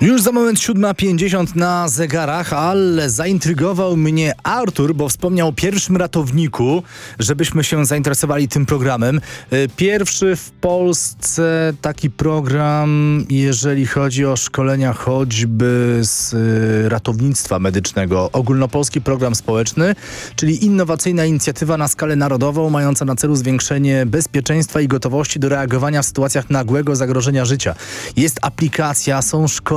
Już za moment 7:50 na zegarach, ale zaintrygował mnie Artur, bo wspomniał o pierwszym ratowniku, żebyśmy się zainteresowali tym programem. Pierwszy w Polsce taki program, jeżeli chodzi o szkolenia choćby z ratownictwa medycznego. Ogólnopolski program społeczny, czyli innowacyjna inicjatywa na skalę narodową, mająca na celu zwiększenie bezpieczeństwa i gotowości do reagowania w sytuacjach nagłego zagrożenia życia. Jest aplikacja, są szkolenia.